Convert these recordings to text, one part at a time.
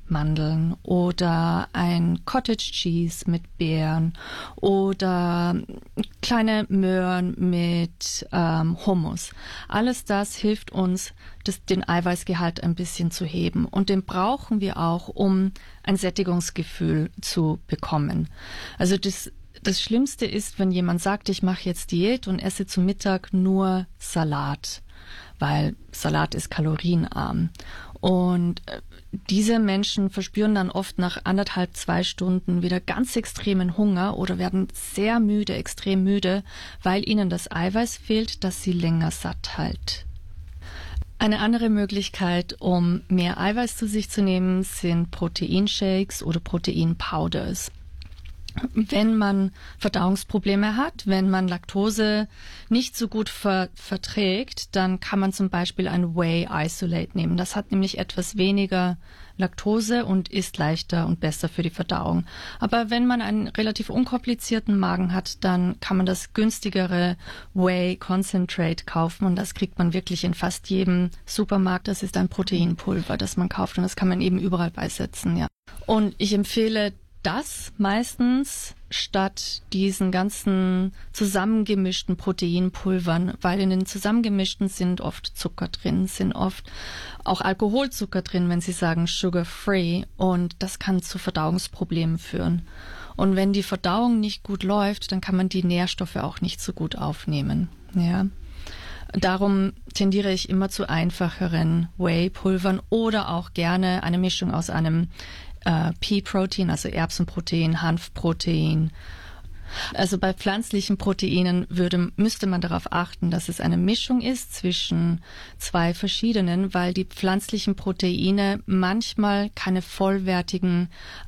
Mandeln oder ein Cottage Cheese mit Beeren oder kleine Möhren mit Hummus. Alles das hilft uns, den Eiweißgehalt ein bisschen zu heben. Und den brauchen wir auch, um ein Sättigungsgefühl zu bekommen. Also das Schlimmste ist, wenn jemand sagt, ich mache jetzt Diät und esse zu Mittag nur Salat, weil Salat ist kalorienarm. Und diese Menschen verspüren dann oft nach 1,5, 2 Stunden wieder ganz extremen Hunger oder werden sehr müde, extrem müde, weil ihnen das Eiweiß fehlt, das sie länger satt hält. Eine andere Möglichkeit, um mehr Eiweiß zu sich zu nehmen, sind Proteinshakes oder Proteinpowders. Wenn man Verdauungsprobleme hat, wenn man Laktose nicht so gut verträgt, dann kann man zum Beispiel ein Whey Isolate nehmen. Das hat nämlich etwas weniger Laktose und ist leichter und besser für die Verdauung. Aber wenn man einen relativ unkomplizierten Magen hat, dann kann man das günstigere Whey Concentrate kaufen und das kriegt man wirklich in fast jedem Supermarkt. Das ist ein Proteinpulver, das man kauft und das kann man eben überall beisetzen, ja. Und ich empfehle das meistens statt diesen ganzen zusammengemischten Proteinpulvern, weil in den zusammengemischten sind oft Zucker drin, sind oft auch Alkoholzucker drin, wenn Sie sagen sugar-free, und das kann zu Verdauungsproblemen führen. Und wenn die Verdauung nicht gut läuft, dann kann man die Nährstoffe auch nicht so gut aufnehmen. Ja. Darum tendiere ich immer zu einfacheren Whey-Pulvern oder auch gerne eine Mischung aus einem Pea-Protein, also Erbsenprotein, Hanfprotein. Also bei pflanzlichen Proteinen müsste man darauf achten, dass es eine Mischung ist zwischen 2 verschiedenen, weil die pflanzlichen Proteine manchmal keine vollwertigen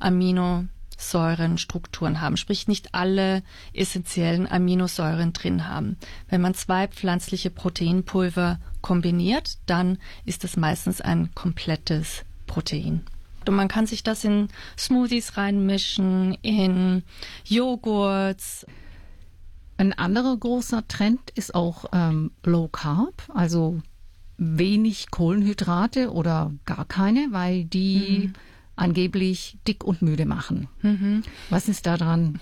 Aminosäurenstrukturen haben, sprich nicht alle essentiellen Aminosäuren drin haben. Wenn man 2 pflanzliche Proteinpulver kombiniert, dann ist das meistens ein komplettes Protein. Und man kann sich das in Smoothies reinmischen, in Joghurts. Ein anderer großer Trend ist auch Low Carb, also wenig Kohlenhydrate oder gar keine, weil die angeblich dick und müde machen. Was ist da dran?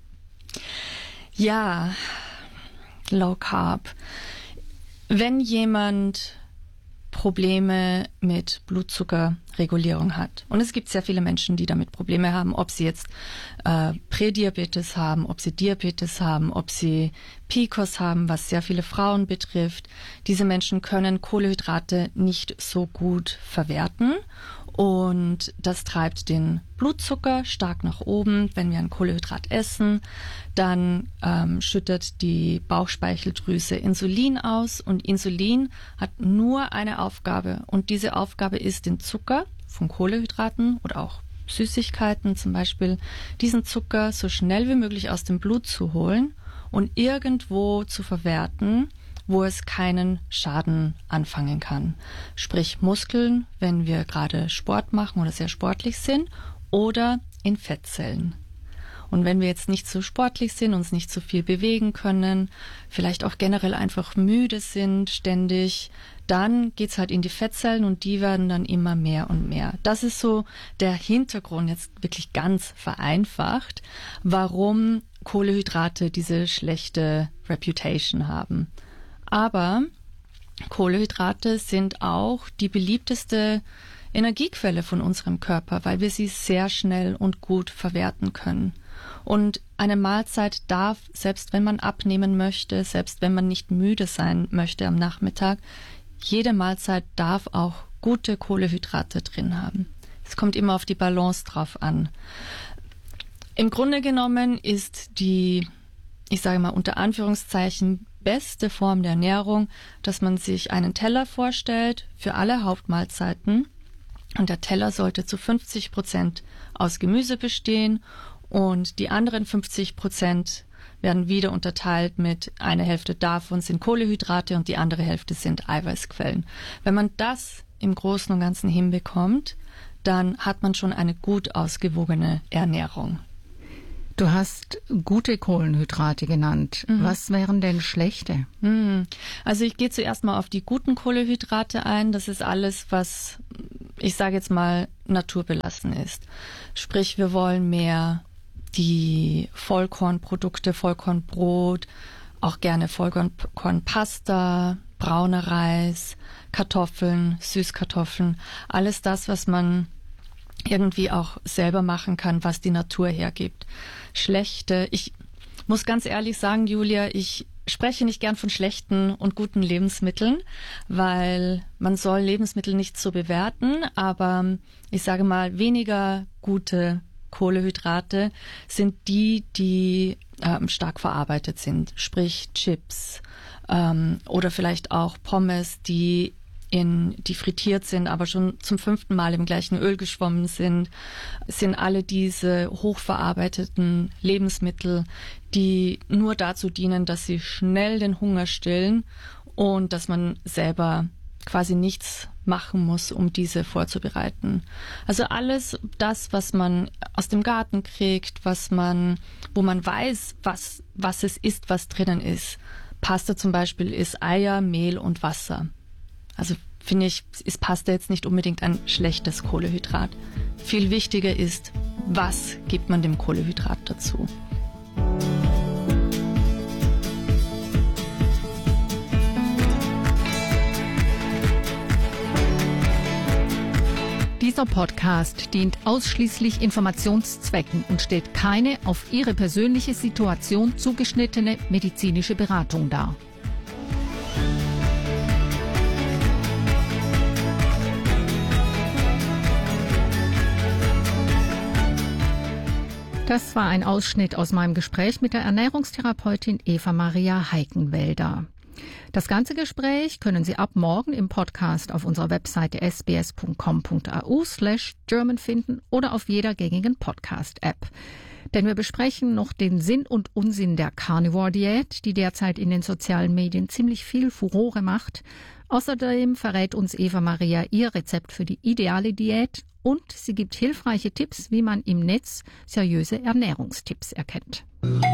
Ja, Low Carb. Wenn jemand Probleme mit Blutzuckerregulierung hat. Und es gibt sehr viele Menschen, die damit Probleme haben, ob sie jetzt Prädiabetes haben, ob sie Diabetes haben, ob sie PCOS haben, was sehr viele Frauen betrifft. Diese Menschen können Kohlenhydrate nicht so gut verwerten und das treibt den Blutzucker stark nach oben. Wenn wir ein Kohlenhydrat essen, dann schüttet die Bauchspeicheldrüse Insulin aus und Insulin hat nur eine Aufgabe und diese Aufgabe ist, den Zucker von Kohlenhydraten oder auch Süßigkeiten zum Beispiel, diesen Zucker so schnell wie möglich aus dem Blut zu holen und irgendwo zu verwerten, wo es keinen Schaden anfangen kann. Sprich Muskeln, wenn wir gerade Sport machen oder sehr sportlich sind, oder in Fettzellen. Und wenn wir jetzt nicht so sportlich sind, uns nicht so viel bewegen können, vielleicht auch generell einfach müde sind ständig, dann geht's halt in die Fettzellen und die werden dann immer mehr und mehr. Das ist so der Hintergrund, jetzt wirklich ganz vereinfacht, warum Kohlenhydrate diese schlechte Reputation haben. Aber Kohlenhydrate sind auch die beliebteste Energiequelle von unserem Körper, weil wir sie sehr schnell und gut verwerten können. Und eine Mahlzeit darf, selbst wenn man abnehmen möchte, selbst wenn man nicht müde sein möchte am Nachmittag, jede Mahlzeit darf auch gute Kohlenhydrate drin haben. Es kommt immer auf die Balance drauf an. Im Grunde genommen ist die, ich sage mal unter Anführungszeichen, beste Form der Ernährung, dass man sich einen Teller vorstellt für alle Hauptmahlzeiten und der Teller sollte zu 50% aus Gemüse bestehen und die anderen 50% werden wieder unterteilt mit einer Hälfte davon sind Kohlenhydrate und die andere Hälfte sind Eiweißquellen. Wenn man das im Großen und Ganzen hinbekommt, dann hat man schon eine gut ausgewogene Ernährung. Du hast gute Kohlenhydrate genannt. Was wären denn schlechte? Also ich gehe zuerst mal auf die guten Kohlenhydrate ein. Das ist alles, was ich sage jetzt mal, naturbelassen ist. Sprich, wir wollen mehr die Vollkornprodukte, Vollkornbrot, auch gerne Vollkornpasta, brauner Reis, Kartoffeln, Süßkartoffeln, alles das, was man irgendwie auch selber machen kann, was die Natur hergibt. Ich muss ganz ehrlich sagen, Julia, ich spreche nicht gern von schlechten und guten Lebensmitteln, weil man soll Lebensmittel nicht so bewerten, aber ich sage mal, weniger gute Kohlenhydrate sind die stark verarbeitet sind, sprich Chips oder vielleicht auch Pommes, die frittiert sind, aber schon zum 5. Mal im gleichen Öl geschwommen sind alle diese hochverarbeiteten Lebensmittel, die nur dazu dienen, dass sie schnell den Hunger stillen und dass man selber quasi nichts machen muss, um diese vorzubereiten. Also alles das, was man aus dem Garten kriegt, wo man weiß, was es ist, was drinnen ist. Pasta zum Beispiel ist Eier, Mehl und Wasser. Also finde ich, ist Pasta jetzt nicht unbedingt ein schlechtes Kohlenhydrat. Viel wichtiger ist, was gibt man dem Kohlenhydrat dazu. Dieser Podcast dient ausschließlich Informationszwecken und stellt keine auf Ihre persönliche Situation zugeschnittene medizinische Beratung dar. Das war ein Ausschnitt aus meinem Gespräch mit der Ernährungstherapeutin Eva Maria Heikenwälder. Das ganze Gespräch können Sie ab morgen im Podcast auf unserer Webseite sbs.com.au/German finden oder auf jeder gängigen Podcast-App. Denn wir besprechen noch den Sinn und Unsinn der Carnivore-Diät, die derzeit in den sozialen Medien ziemlich viel Furore macht. Außerdem verrät uns Eva Maria ihr Rezept für die ideale Diät und sie gibt hilfreiche Tipps, wie man im Netz seriöse Ernährungstipps erkennt.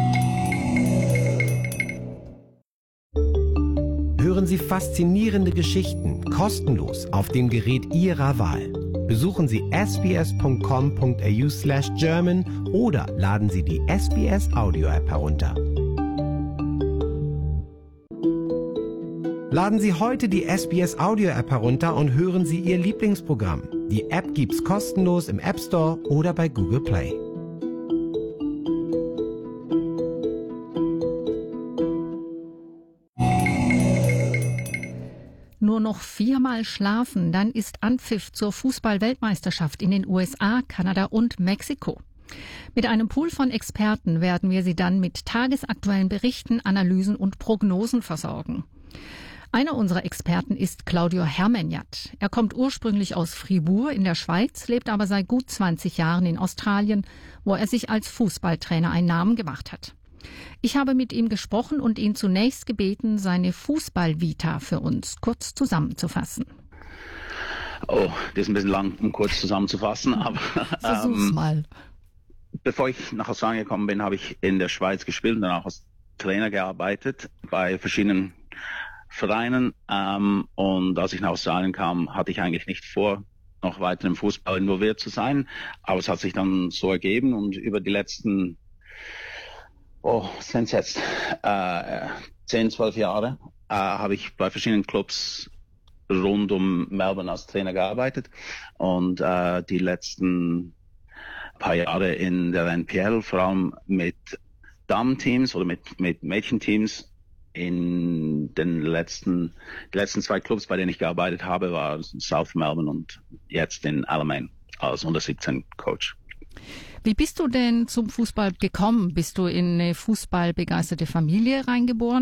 Hören Sie faszinierende Geschichten kostenlos auf dem Gerät Ihrer Wahl. Besuchen Sie sbs.com.au/German oder laden Sie die SBS Audio App herunter. Laden Sie heute die SBS Audio App herunter und hören Sie Ihr Lieblingsprogramm. Die App gibt's kostenlos im App Store oder bei Google Play. Nur noch 4-mal schlafen, dann ist Anpfiff zur Fußball-Weltmeisterschaft in den USA, Kanada und Mexiko. Mit einem Pool von Experten werden wir Sie dann mit tagesaktuellen Berichten, Analysen und Prognosen versorgen. Einer unserer Experten ist Claudio Hermenjat. Er kommt ursprünglich aus Fribourg in der Schweiz, lebt aber seit gut 20 Jahren in Australien, wo er sich als Fußballtrainer einen Namen gemacht hat. Ich habe mit ihm gesprochen und ihn zunächst gebeten, seine Fußball-Vita für uns kurz zusammenzufassen. Oh, das ist ein bisschen lang, um kurz zusammenzufassen, aber versuch's mal. Bevor ich nach Australien gekommen bin, habe ich in der Schweiz gespielt und danach als Trainer gearbeitet bei verschiedenen Vereinen. Und als ich nach Australien kam, hatte ich eigentlich nicht vor, noch weiter im Fußball involviert zu sein. Aber es hat sich dann so ergeben und über die letzten, sind es jetzt 10, 12 Jahre, habe ich bei verschiedenen Clubs rund um Melbourne als Trainer gearbeitet und die letzten paar Jahre in der NPL, vor allem mit Damenteams oder mit Mädchenteams. In den letzten 2 Clubs, bei denen ich gearbeitet habe, war South Melbourne und jetzt in Alamein als Unter-17-Coach. Wie bist du denn zum Fußball gekommen? Bist du in eine fußballbegeisterte Familie reingeboren?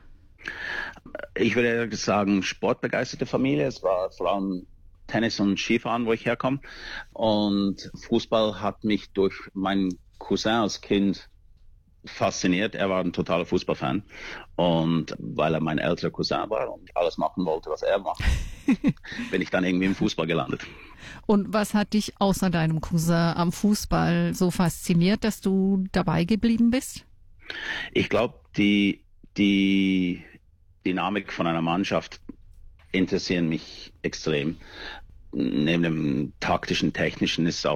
Ich würde ehrlich sagen, sportbegeisterte Familie. Es war vor allem Tennis und Skifahren, wo ich herkomme. Und Fußball hat mich durch meinen Cousin als Kind fasziniert. Er war ein totaler Fußballfan. Und weil er mein älterer Cousin war und alles machen wollte, was er macht, bin ich dann irgendwie im Fußball gelandet. Und was hat dich außer deinem Cousin am Fußball so fasziniert, dass du dabei geblieben bist? Ich glaube, die Dynamik von einer Mannschaft interessieren mich extrem. neben dem taktischen, technischen ist auch